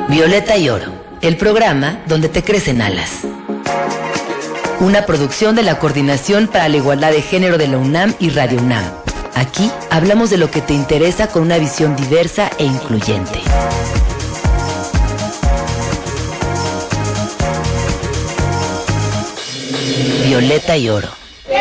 Violeta y Oro, el programa donde te crecen alas. Una producción de la Coordinación para la Igualdad de Género de la UNAM y Radio UNAM. Aquí hablamos de lo que te interesa con una visión diversa e incluyente. Violeta y Oro.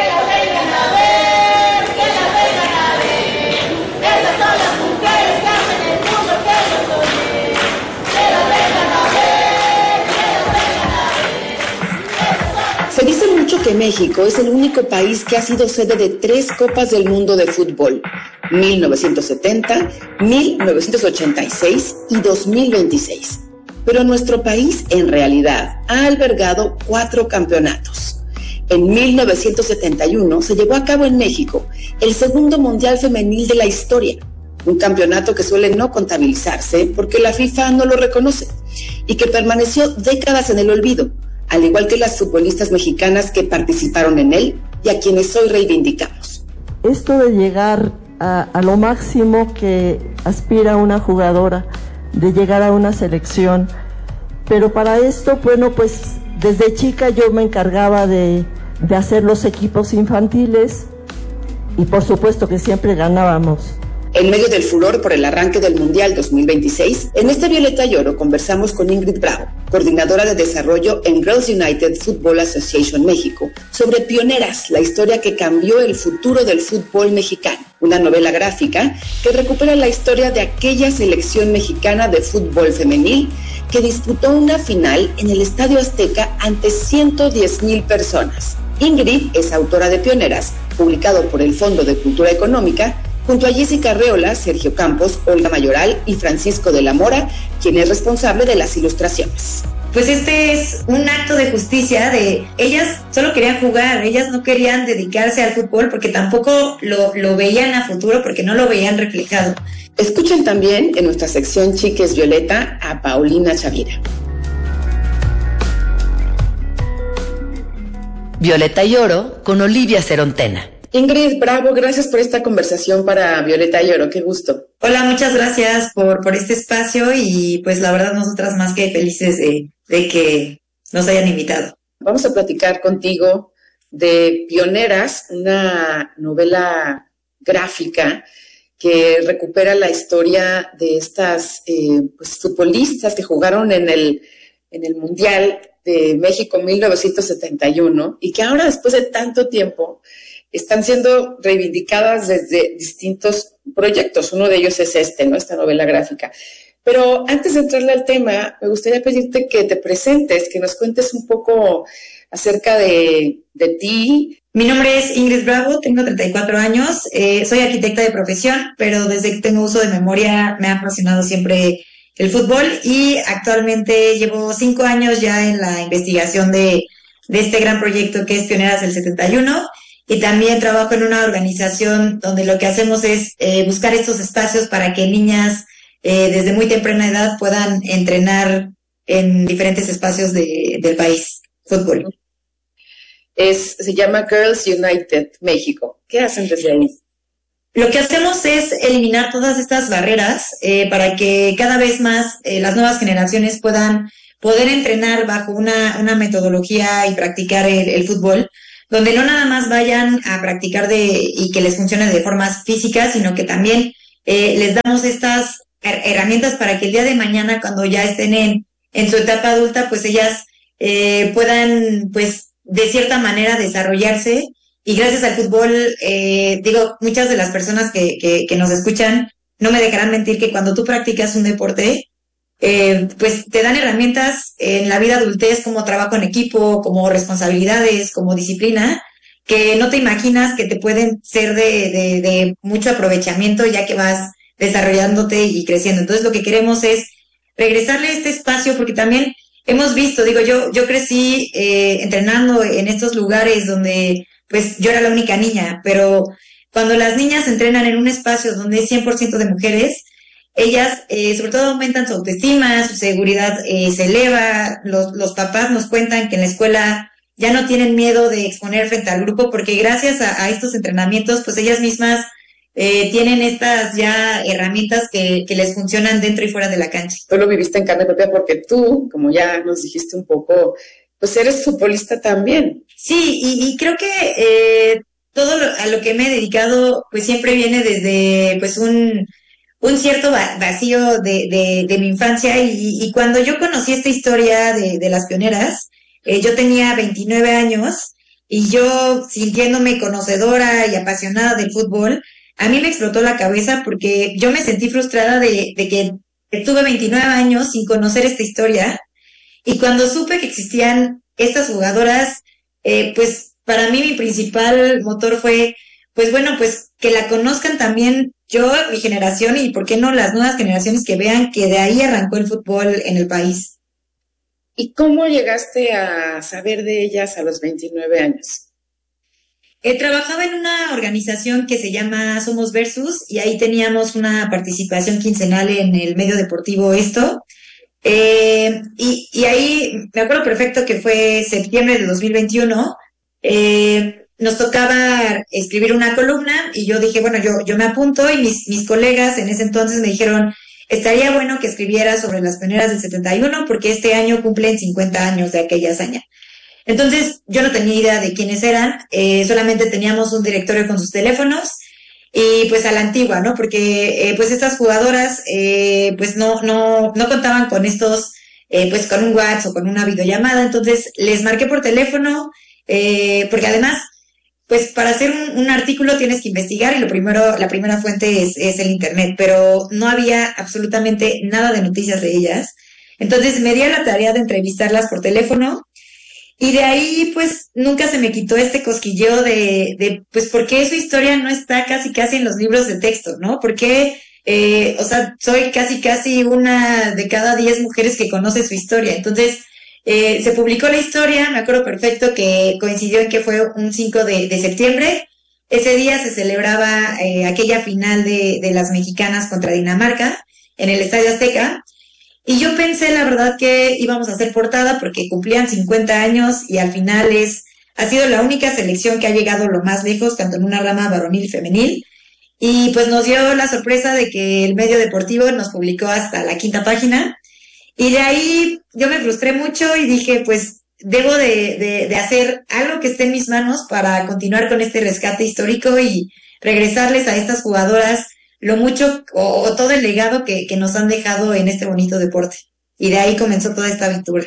Se dice mucho que México es el único país que ha sido sede de 3 Copas del Mundo de Fútbol, 1970, 1986 y 2026. Pero nuestro país, en realidad, ha albergado 4 campeonatos. En 1971 se llevó a cabo en México el segundo Mundial Femenil de la historia, un campeonato que suele no contabilizarse porque la FIFA no lo reconoce y que permaneció décadas en el olvido, al igual que las futbolistas mexicanas que participaron en él y a quienes hoy reivindicamos. Esto de llegar a lo máximo que aspira una jugadora, de llegar a una selección, pero para esto, bueno, pues desde chica yo me encargaba de hacer los equipos infantiles y por supuesto que siempre ganábamos. En medio del furor por el arranque del Mundial 2026, en este Violeta y Oro conversamos con Ingrid Bravo, coordinadora de desarrollo en Girls United Football Association México, sobre Pioneras, la historia que cambió el futuro del fútbol mexicano, una novela gráfica que recupera la historia de aquella selección mexicana de fútbol femenil que disputó una final en el Estadio Azteca ante 110,000 personas. Ingrid es autora de Pioneras, publicado por el Fondo de Cultura Económica, junto a Jessica Arreola, Sergio Campos, Olga Mayoral y Francisco de la Mora, quien es responsable de las ilustraciones. Pues este es un acto de justicia de ellas solo querían jugar, ellas no querían dedicarse al fútbol porque tampoco lo veían a futuro, porque no lo veían reflejado. Escuchen también en nuestra sección Chiques Violeta a Paulina Chavira. Violeta y Oro con Olivia Cerontena. Ingrid, bravo, gracias por esta conversación para Violeta y Oro, qué gusto. Hola, muchas gracias por este espacio y pues la verdad nosotras más que felices de que nos hayan invitado. Vamos a platicar contigo de Pioneras, una novela gráfica que recupera la historia de estas futbolistas que jugaron en el Mundial de México 1971 y que ahora, después de tanto tiempo, están siendo reivindicadas desde distintos proyectos. Uno de ellos es esta novela gráfica. Pero antes de entrarle al tema, me gustaría pedirte que te presentes, que nos cuentes un poco acerca de ti. Mi nombre es Ingrid Bravo, tengo 34 años, soy arquitecta de profesión, pero desde que tengo uso de memoria me ha apasionado siempre el fútbol y actualmente llevo 5 años ya en la investigación de este gran proyecto que es Pioneras del 71. Y también trabajo en una organización donde lo que hacemos es buscar estos espacios para que niñas desde muy temprana edad puedan entrenar en diferentes espacios del país, fútbol. Se llama Girls United México. ¿Qué hacen desde ahí? Lo que hacemos es eliminar todas estas barreras para que cada vez más las nuevas generaciones puedan poder entrenar bajo una metodología y practicar el fútbol, donde no nada más vayan a practicar y que les funcione de formas físicas, sino que también les damos estas herramientas para que el día de mañana, cuando ya estén en su etapa adulta, pues ellas puedan, pues, de cierta manera desarrollarse. Y gracias al fútbol, muchas de las personas que nos escuchan no me dejarán mentir que cuando tú practicas un deporte, pues te dan herramientas en la vida adultez como trabajo en equipo, como responsabilidades, como disciplina, que no te imaginas que te pueden ser de mucho aprovechamiento ya que vas desarrollándote y creciendo. Entonces lo que queremos es regresarle este espacio porque también hemos visto, yo crecí entrenando en estos lugares donde pues yo era la única niña, pero cuando las niñas entrenan en un espacio donde es 100% de mujeres, ellas sobre todo aumentan su autoestima, su seguridad se eleva, los papás nos cuentan que en la escuela ya no tienen miedo de exponer frente al grupo porque gracias a estos entrenamientos pues ellas mismas tienen estas ya herramientas que les funcionan dentro y fuera de la cancha. Tú lo viviste en carne propia porque tú, como ya nos dijiste un poco, pues eres futbolista también. Sí, y creo que todo a lo que me he dedicado, pues siempre viene desde pues un cierto vacío de mi infancia y cuando yo conocí esta historia de las pioneras, yo tenía 29 años y yo sintiéndome conocedora y apasionada del fútbol, a mí me explotó la cabeza porque yo me sentí frustrada de que tuve 29 años sin conocer esta historia y cuando supe que existían estas jugadoras, pues para mí mi principal motor fue, pues bueno, pues que la conozcan también yo, mi generación y por qué no las nuevas generaciones que vean que de ahí arrancó el fútbol en el país. ¿Y cómo llegaste a saber de ellas a los 29 años? Trabajaba en una organización que se llama Somos Versus y ahí teníamos una participación quincenal en el medio deportivo Esto. Y ahí me acuerdo perfecto que fue septiembre de 2021. Nos tocaba escribir una columna y yo dije, bueno, yo me apunto y mis colegas en ese entonces me dijeron, estaría bueno que escribiera sobre las pioneras del 71 porque este año cumplen 50 años de aquella hazaña. Entonces, yo no tenía idea de quiénes eran, solamente teníamos un directorio con sus teléfonos y pues a la antigua, ¿no? Porque pues estas jugadoras pues no contaban con estos, pues con un WhatsApp o con una videollamada, entonces les marqué por teléfono, porque además, pues para hacer un artículo tienes que investigar y la primera fuente es el internet, pero no había absolutamente nada de noticias de ellas. Entonces me di a la tarea de entrevistarlas por teléfono. Y de ahí, pues, nunca se me quitó este cosquilleo pues, ¿por qué su historia no está casi en los libros de texto, no? ¿Por qué, o sea, soy casi una de cada 10 mujeres que conoce su historia? Entonces, se publicó la historia, me acuerdo perfecto que coincidió en que fue un 5 de septiembre. Ese día se celebraba aquella final de las mexicanas contra Dinamarca en el Estadio Azteca. Y yo pensé, la verdad, que íbamos a hacer portada porque cumplían 50 años y al final ha sido la única selección que ha llegado lo más lejos, tanto en una rama varonil y femenil. Y pues nos dio la sorpresa de que el medio deportivo nos publicó hasta la 5ª página. Y de ahí yo me frustré mucho y dije, pues debo de hacer algo que esté en mis manos para continuar con este rescate histórico y regresarles a estas jugadoras lo mucho o todo el legado que nos han dejado en este bonito deporte. Y de ahí comenzó toda esta aventura.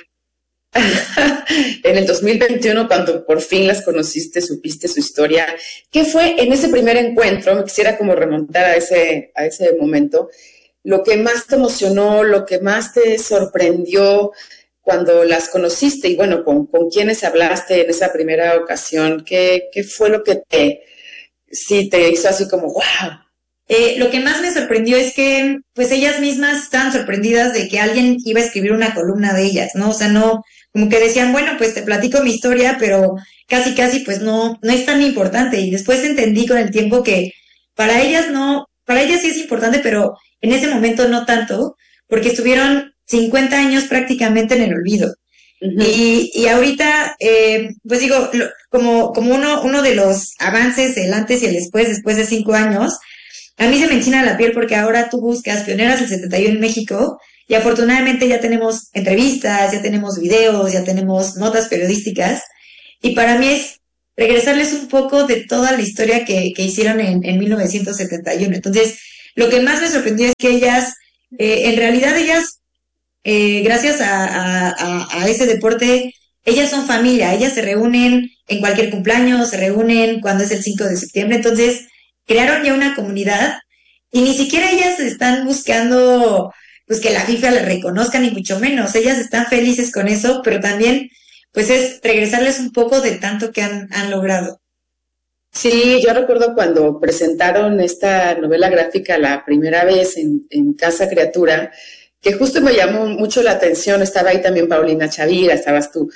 En el 2021, cuando por fin las conociste, supiste su historia, ¿qué fue en ese primer encuentro? Me quisiera como remontar a ese momento. Lo que más te emocionó, lo que más te sorprendió cuando las conociste y bueno, con quiénes hablaste en esa primera ocasión, ¿qué fue lo que te hizo así como wow? Lo que más me sorprendió es que, pues ellas mismas estaban sorprendidas de que alguien iba a escribir una columna de ellas, ¿no? O sea, no, como que decían, bueno, pues te platico mi historia, pero casi, pues no es tan importante. Y después entendí con el tiempo que para ellas sí es importante, pero en ese momento no tanto, porque estuvieron 50 años prácticamente en el olvido. Uh-huh. Y ahorita, pues digo, como uno de los avances, el antes y el después de 5 años, a mí se me enchina la piel porque ahora tú buscas Pioneras del 71 en México y afortunadamente ya tenemos entrevistas, ya tenemos videos, ya tenemos notas periodísticas y para mí es regresarles un poco de toda la historia que hicieron en 1971. Entonces, lo que más me sorprendió es que ellas, en realidad ellas, gracias a ese deporte, ellas son familia, ellas se reúnen en cualquier cumpleaños, se reúnen cuando es el 5 de septiembre, entonces crearon ya una comunidad y ni siquiera ellas están buscando pues que la FIFA les reconozca ni mucho menos, ellas están felices con eso, pero también pues es regresarles un poco de tanto que han logrado. Sí, yo recuerdo cuando presentaron esta novela gráfica la primera vez en Casa Criatura, que justo me llamó mucho la atención, estaba ahí también Paulina Chavira, estabas tú,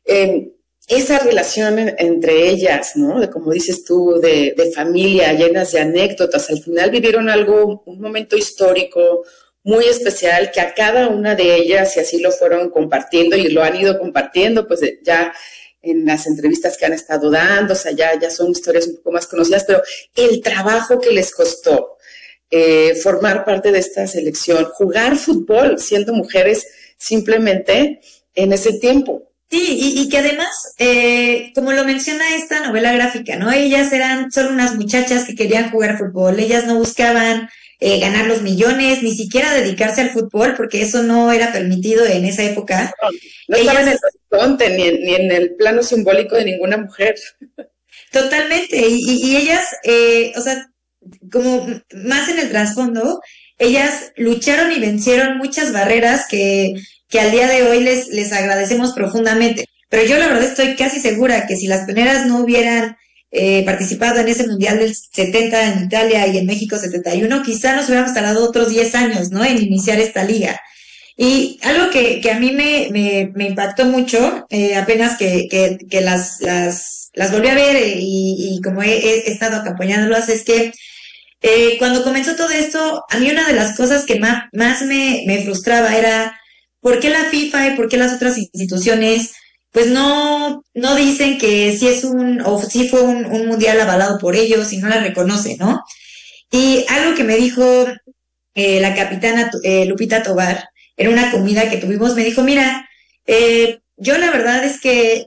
esa relación entre ellas, ¿no? De como dices tú, de familia, llenas de anécdotas. Al final vivieron un momento histórico muy especial que a cada una de ellas, y así lo fueron compartiendo y lo han ido compartiendo, pues ya en las entrevistas que han estado dando, o sea, ya son historias un poco más conocidas, pero el trabajo que les costó formar parte de esta selección, jugar fútbol siendo mujeres simplemente en ese tiempo. Sí, y que además, como lo menciona esta novela gráfica, ¿no? Ellas eran solo unas muchachas que querían jugar fútbol, ellas no buscaban ganar los millones, ni siquiera dedicarse al fútbol, porque eso no era permitido en esa época. No estaba en el horizonte, ni en el plano simbólico de ninguna mujer. Totalmente, y ellas, o sea, como más en el trasfondo, ellas lucharon y vencieron muchas barreras que al día de hoy les agradecemos profundamente. Pero yo la verdad estoy casi segura que si las pioneras no hubieran participado en ese Mundial del 70 en Italia y en México 71, quizá nos hubiéramos tardado otros 10 años, ¿no?, en iniciar esta liga. Y algo que a mí me impactó mucho, apenas que las volví a ver y como he estado acompañándolas, es que cuando comenzó todo esto, a mí una de las cosas que más me frustraba era ¿por qué la FIFA y por qué las otras instituciones pues no dicen que sí es sí fue un mundial avalado por ellos y no la reconoce, ¿no? Y algo que me dijo la capitana Lupita Tovar en una comida que tuvimos, me dijo, mira, yo la verdad es que,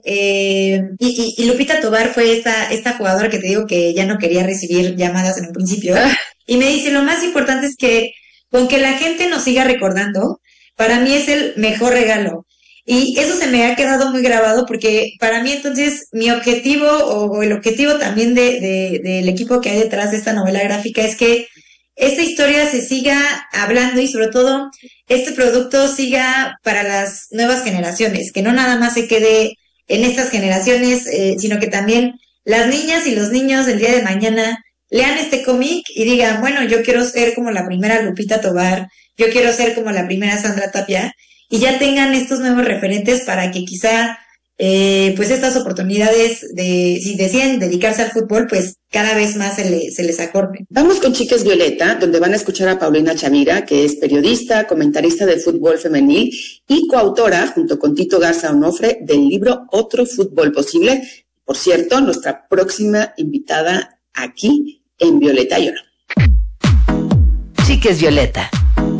y Lupita Tovar fue esta jugadora que te digo que ya no quería recibir llamadas en un principio, y me dice, lo más importante es que con que la gente nos siga recordando, para mí es el mejor regalo. Y eso se me ha quedado muy grabado porque para mí entonces mi objetivo o el objetivo también del equipo que hay detrás de esta novela gráfica es que esta historia se siga hablando y sobre todo este producto siga para las nuevas generaciones, que no nada más se quede en estas generaciones, sino que también las niñas y los niños del día de mañana lean este cómic y digan, bueno, yo quiero ser como la primera Lupita Tovar, yo quiero ser como la primera Sandra Tapia, y ya tengan estos nuevos referentes para que quizá pues estas oportunidades si deciden dedicarse al fútbol, pues cada vez más se les acorten. Vamos con Chicas Violeta, donde van a escuchar a Paulina Chavira, que es periodista, comentarista de fútbol femenil y coautora, junto con Tito Garza Onofre, del libro Otro Fútbol Posible. Por cierto, nuestra próxima invitada aquí en Violeta y Oro. Chicas Violeta.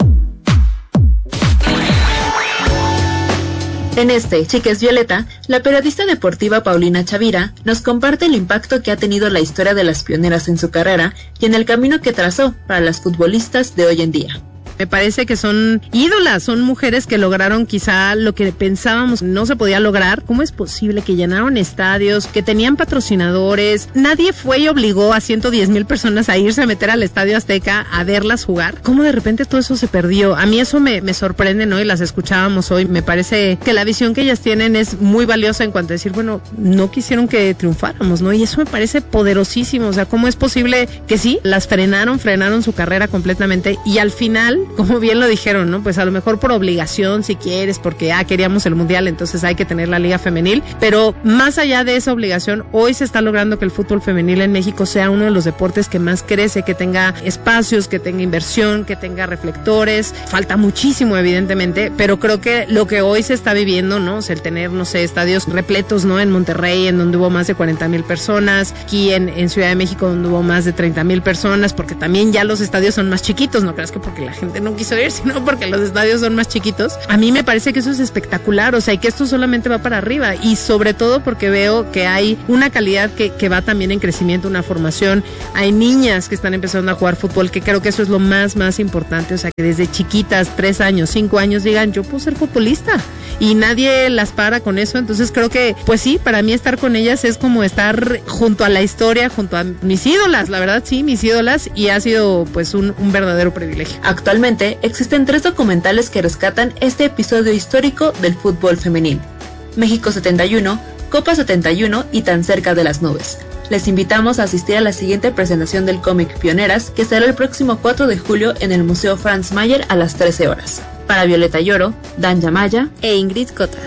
En Chiques Violeta, la periodista deportiva Paulina Chavira nos comparte el impacto que ha tenido la historia de las pioneras en su carrera y en el camino que trazó para las futbolistas de hoy en día. Me parece que son ídolas, son mujeres que lograron quizá lo que pensábamos no se podía lograr. ¿Cómo es posible que llenaron estadios, que tenían patrocinadores? Nadie fue y obligó a 110,000 personas a irse a meter al Estadio Azteca a verlas jugar. ¿Cómo de repente todo eso se perdió? A mí eso me sorprende, ¿no? Y las escuchábamos hoy. Me parece que la visión que ellas tienen es muy valiosa en cuanto a decir, bueno, no quisieron que triunfáramos, ¿no? Y eso me parece poderosísimo. O sea, ¿cómo es posible que sí? Las frenaron su carrera completamente y al final, como bien lo dijeron, ¿no? Pues a lo mejor por obligación, si quieres, porque queríamos el mundial, entonces hay que tener la liga femenil, pero más allá de esa obligación, hoy se está logrando que el fútbol femenil en México sea uno de los deportes que más crece, que tenga espacios, que tenga inversión, que tenga reflectores. Falta muchísimo, evidentemente, pero creo que lo que hoy se está viviendo, ¿no? O sea, el tener, no sé, estadios repletos, ¿no? En Monterrey, en donde hubo más de 40,000 personas, aquí en Ciudad de México, donde hubo más de 30,000 personas, porque también ya los estadios son más chiquitos, no creas que porque la gente no quiso ir, sino porque los estadios son más chiquitos. A mí me parece que eso es espectacular, o sea, y que esto solamente va para arriba, y sobre todo porque veo que hay una calidad que va también en crecimiento, una formación. Hay niñas que están empezando a jugar fútbol, que creo que eso es lo más importante, o sea, que desde chiquitas, 3 años, 5 años, digan, yo puedo ser futbolista, y nadie las para con eso. Entonces creo que, pues sí, para mí estar con ellas es como estar junto a la historia, junto a mis ídolas, la verdad sí, mis ídolas, y ha sido pues un verdadero privilegio. Actualmente existen 3 documentales que rescatan este episodio histórico del fútbol femenil: México 71, Copa 71 y Tan cerca de las nubes. Les invitamos a asistir a la siguiente presentación del cómic Pioneras, que será el próximo 4 de julio en el Museo Franz Mayer a las 13 horas. Para Violeta y Oro, Dan Yamaya e Ingrid Cota.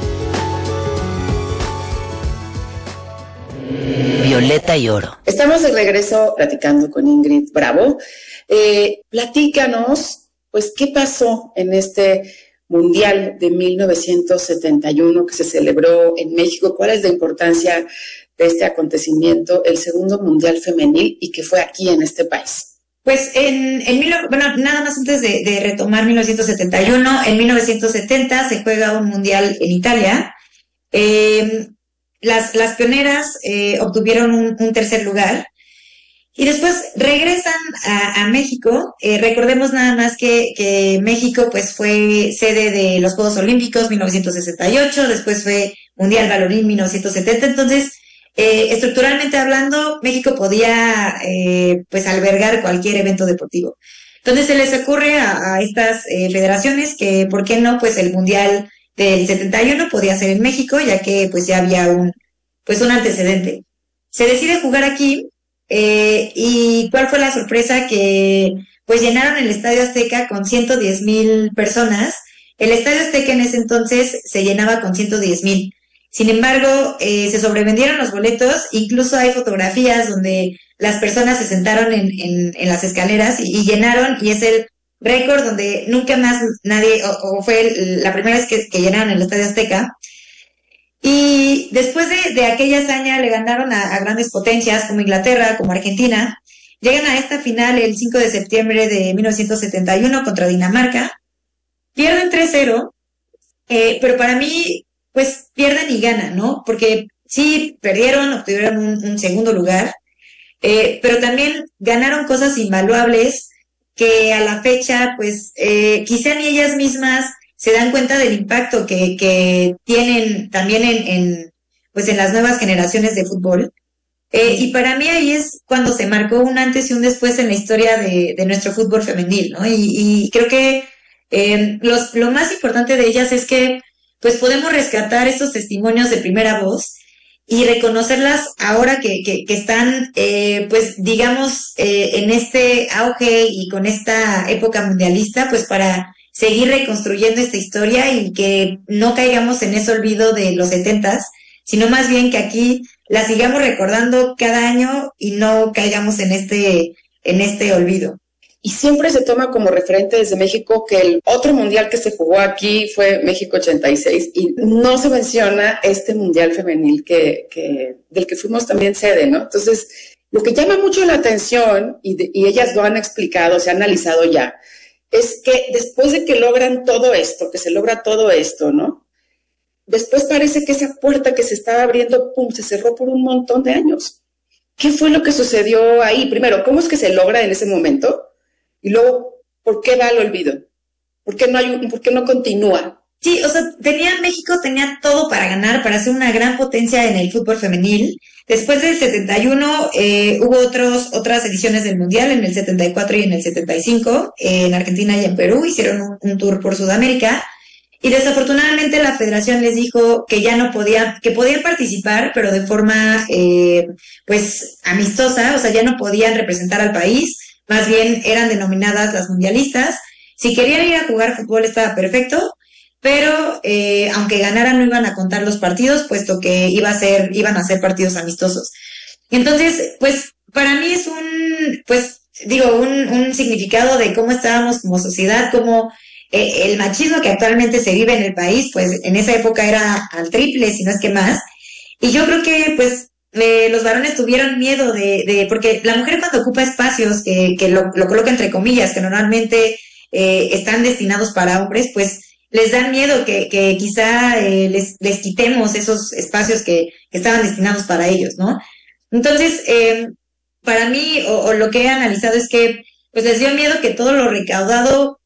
Violeta y Oro. Estamos de regreso platicando con Ingrid Bravo. Platícanos, pues, ¿qué pasó en este Mundial de 1971 que se celebró en México. ¿Cuál es la importancia de este acontecimiento, el segundo Mundial femenil y que fue aquí en este país? Pues nada más antes de retomar 1971, en 1970 se juega un mundial en Italia. Las pioneras obtuvieron un tercer lugar y después regresan a México. Recordemos nada más que México pues fue sede de los Juegos Olímpicos 1968, después fue Mundial Balorín 1970, entonces estructuralmente hablando, México podía pues albergar cualquier evento deportivo. Entonces se les ocurre a estas federaciones que, ¿por qué no? Pues el Mundial del 71 podía ser en México, ya que pues ya había un antecedente. Se decide jugar aquí y ¿cuál fue la sorpresa? Que pues llenaron el Estadio Azteca con 110,000 personas. El Estadio Azteca en ese entonces se llenaba con 110,000. Sin embargo, se sobrevendieron los boletos, incluso hay fotografías donde las personas se sentaron en las escaleras y llenaron, y es el récord donde nunca más nadie, o fue la primera vez que llenaron el Estadio Azteca. Y después de aquella hazaña le ganaron a grandes potencias como Inglaterra, como Argentina. Llegan a esta final el 5 de septiembre de 1971 contra Dinamarca. Pierden 3-0, pero para mí pues pierden y ganan, ¿no? Porque sí, perdieron, obtuvieron un segundo lugar, pero también ganaron cosas invaluables que a la fecha, pues, quizá ni ellas mismas se dan cuenta del impacto que tienen también en las nuevas generaciones de fútbol. Y para mí ahí es cuando se marcó un antes y un después en la historia de nuestro fútbol femenil, ¿no? Y creo que lo más importante de ellas es que pues podemos rescatar estos testimonios de primera voz y reconocerlas ahora que están, pues digamos, en este auge y con esta época mundialista, pues para seguir reconstruyendo esta historia y que no caigamos en ese olvido de los 70s, sino más bien que aquí la sigamos recordando cada año y no caigamos en este olvido. Y siempre se toma como referente desde México que el otro mundial que se jugó aquí fue México 86 y no se menciona este mundial femenil del que fuimos también sede, ¿no? Entonces, lo que llama mucho la atención, y ellas lo han explicado, se ha analizado ya, es que después de que logran todo esto, que se logra todo esto, ¿no? Después parece que esa puerta que se estaba abriendo, pum, se cerró por un montón de años. ¿Qué fue lo que sucedió ahí? Primero, ¿cómo es que se logra en ese momento? Y luego, ¿por qué va al olvido? ¿Por qué no continúa? Sí, o sea, México tenía todo para ganar, para ser una gran potencia en el fútbol femenil. Después del 71 hubo otras ediciones del Mundial, en el 74 y en el 75, en Argentina y en Perú, hicieron un tour por Sudamérica. Y desafortunadamente la federación les dijo que ya no podían, que podían participar, pero de forma, pues, amistosa, o sea, ya no podían representar al país. Más bien eran denominadas las mundialistas. Si querían ir a jugar fútbol estaba perfecto, pero aunque ganaran no iban a contar los partidos, puesto que iban a ser partidos amistosos. Entonces, pues para mí es un significado de cómo estábamos como sociedad, cómo el machismo que actualmente se vive en el país, pues en esa época era al triple, si no es que más. Y yo creo que pues los varones tuvieron miedo porque la mujer cuando ocupa espacios que lo coloca entre comillas, que normalmente están destinados para hombres, pues les dan miedo que quizá les quitemos esos espacios que estaban destinados para ellos, ¿no? Entonces, para mí, o lo que he analizado es que pues les dio miedo que todo lo recaudado